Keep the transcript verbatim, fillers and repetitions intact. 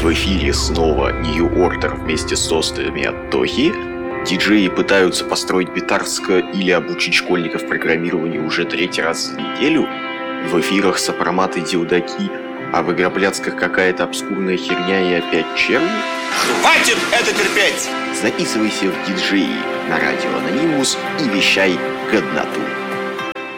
В эфире снова New Order вместе с тостами от Тохи. Диджеи пытаются построить Битарска или обучить школьников программированию уже третий раз за неделю. В эфирах сопроматы Диудаки, а в Игропляцках какая-то обскурная херня и опять черви. Хватит это терпеть! Записывайся в диджеи на радио Анонимус и вещай годноту.